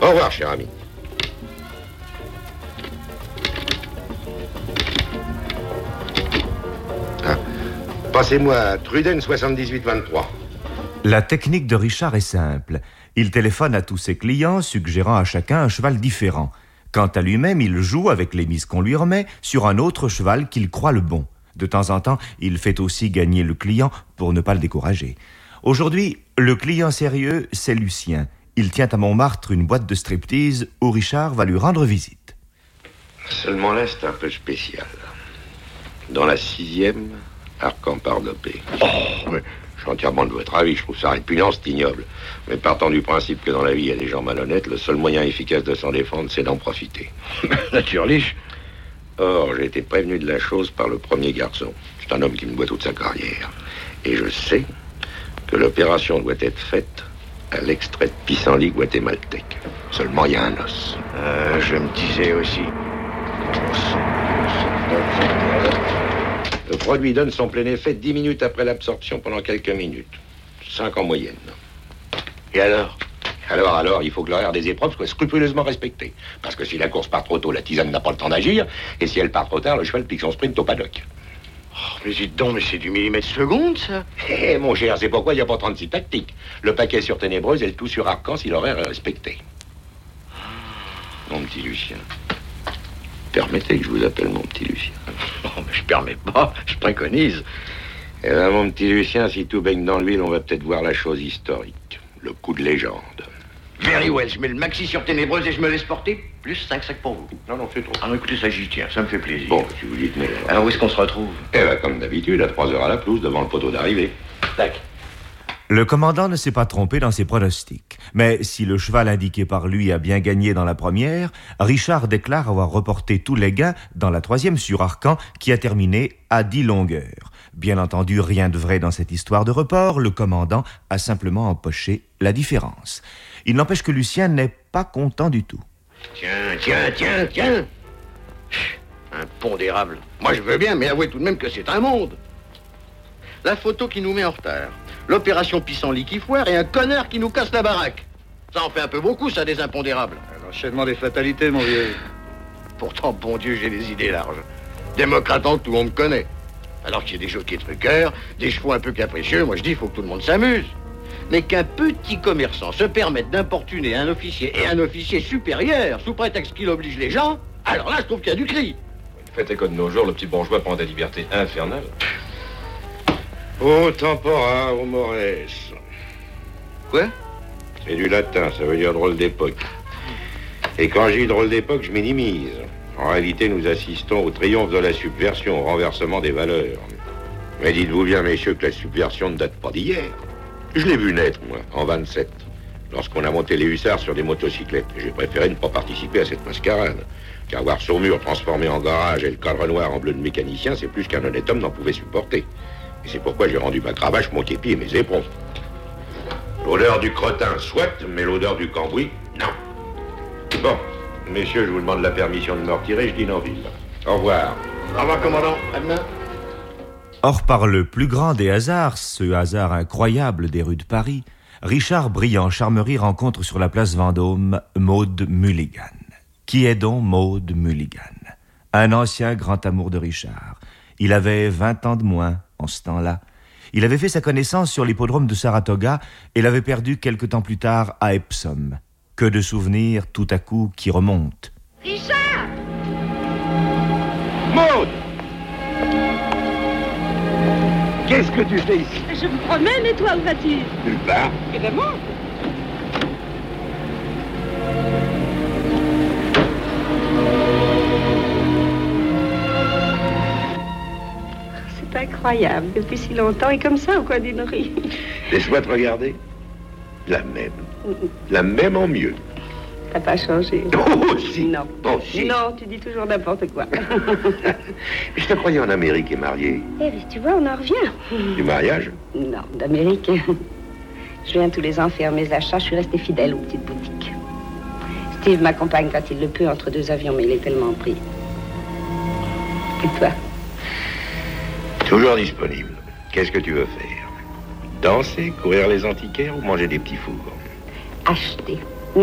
Au revoir, cher ami. Passez-moi Truden 7823. La technique de Richard est simple. Il téléphone à tous ses clients, suggérant à chacun un cheval différent. Quant à lui-même, il joue avec les mises qu'on lui remet sur un autre cheval qu'il croit le bon. De temps en temps, il fait aussi gagner le client pour ne pas le décourager. Aujourd'hui, le client sérieux, c'est Lucien. Il tient à Montmartre une boîte de striptease où Richard va lui rendre visite. Seulement là, c'est un peu spécial. Dans la 6e, Arcan pardopé. Oh, mais je suis entièrement de votre avis. Je trouve ça répugnant, c'est ignoble. Mais partant du principe que dans la vie, il y a des gens malhonnêtes, le seul moyen efficace de s'en défendre, c'est d'en profiter. Naturlich. Or, j'ai été prévenu de la chose par le premier garçon. C'est un homme qui me doit toute sa carrière. Et je sais que l'opération doit être faite à l'extrait de pissenlit guatémaltèque. Seulement, il y a un os. Je me disais aussi. Le produit donne son plein effet 10 minutes après l'absorption pendant quelques minutes. 5 en moyenne. Et alors ? Alors, il faut que l'horaire des épreuves soit scrupuleusement respecté. Parce que si la course part trop tôt, la tisane n'a pas le temps d'agir. Et si elle part trop tard, le cheval pique son sprint au paddock. Oh, mais dites donc, mais c'est du millimètre seconde, ça. Eh, mon cher, c'est pourquoi il n'y a pas 36 tactiques. Le paquet sur Ténébreuse et le tout sur Arcan si l'horaire est respecté. Mon petit Lucien. Permettez que je vous appelle mon petit Lucien. Non, mais je permets pas, je préconise. Eh bien, mon petit Lucien, si tout baigne dans l'huile, on va peut-être voir la chose historique. Le coup de légende. Very well, je mets le maxi sur Ténébreuse et je me laisse porter. Plus 5 sacs pour vous. Non, c'est trop. Ah, écoutez, ça j'y tiens, ça me fait plaisir. Bon, si vous dites, mais... Alors, où est-ce qu'on se retrouve ? Eh bien, comme d'habitude, à 3 heures à la pelouse, devant le poteau d'arrivée. Tac. Le commandant ne s'est pas trompé dans ses pronostics. Mais si le cheval indiqué par lui a bien gagné dans la première, Richard déclare avoir reporté tous les gains dans la 3e sur Arcan, qui a terminé à 10 longueurs. Bien entendu, rien de vrai dans cette histoire de report. Le commandant a simplement empoché la différence. Il n'empêche que Lucien n'est pas content du tout. Tiens. Impondérable. Moi, je veux bien, mais avouez tout de même que c'est un monde. La photo qui nous met en retard. L'opération pissenlit qui foire et un connard qui nous casse la baraque. Ça en fait un peu beaucoup, ça, des impondérables. L'enchaînement des fatalités, mon vieux. Pourtant, bon Dieu, j'ai des idées larges. Démocratant, tout le monde connaît. Alors qu'il y a des jockeys truqueurs, des chevaux un peu capricieux, moi je dis, il faut que tout le monde s'amuse. Mais qu'un petit commerçant se permette d'importuner un officier et un officier supérieur sous prétexte qu'il oblige les gens, alors là, je trouve qu'il y a du cri. Le fait est que de nos jours, le petit bourgeois prend des libertés infernales. Ô tempora, ô mores. Quoi ? C'est du latin, ça veut dire drôle d'époque. Et quand je dis drôle d'époque, je minimise. En réalité, nous assistons au triomphe de la subversion, au renversement des valeurs. Mais dites-vous bien, messieurs, que la subversion ne date pas d'hier. Je l'ai vu naître, moi, en 27, lorsqu'on a monté les hussards sur des motocyclettes. J'ai préféré ne pas participer à cette mascarade. Car voir Saumur transformé en garage et le cadre noir en bleu de mécanicien, c'est plus qu'un honnête homme n'en pouvait supporter. Et c'est pourquoi j'ai rendu ma cravache, mon képi et mes éperons. L'odeur du crottin, soit, mais l'odeur du cambouis, non. Bon, messieurs, je vous demande la permission de me retirer, je dîne en ville. Au revoir. Au revoir, commandant. À demain. Or, par le plus grand des hasards, ce hasard incroyable des rues de Paris, Richard Briand Charmery rencontre sur la place Vendôme Maud Mulligan. Qui est donc Maud Mulligan ? Un ancien grand amour de Richard. Il avait 20 ans de moins en ce temps-là. Il avait fait sa connaissance sur l'hippodrome de Saratoga et l'avait perdu quelque temps plus tard à Epsom. Que de souvenirs tout à coup qui remontent. Richard ! Maud! Qu'est-ce que tu fais ici? Je me promène et toi, où vas-tu? Nulle part. Évidemment. C'est incroyable, depuis si longtemps et comme ça au coin d'une rue. Laisse-moi te regarder. La même. La même en mieux. T'as pas changé. Oh, si. Non. Oh, si. Non, tu dis toujours n'importe quoi. Je te croyais en Amérique et marié. Eh bien, tu vois, on en revient. Du mariage? Non, d'Amérique. Je viens tous les ans faire mes achats. Je suis restée fidèle aux petites boutiques. Steve m'accompagne quand il le peut entre deux avions, mais il est tellement pris. Et toi? Toujours disponible. Qu'est-ce que tu veux faire? Danser, courir les antiquaires ou manger des petits fours? Acheter.